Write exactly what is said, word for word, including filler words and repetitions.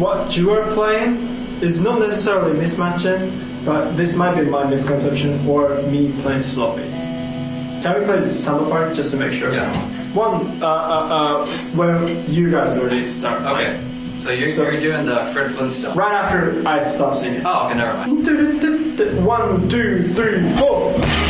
what you are playing is not necessarily mismatching, but this might be my misconception or me playing sloppy. Can we play the samba part just to make sure? Yeah. One, uh, uh, uh, where you guys already start playing. Okay. So you're, So- you're doing the Fred Flintstone. Right after I stop singing. Oh, okay, never mind. One, two, three, four.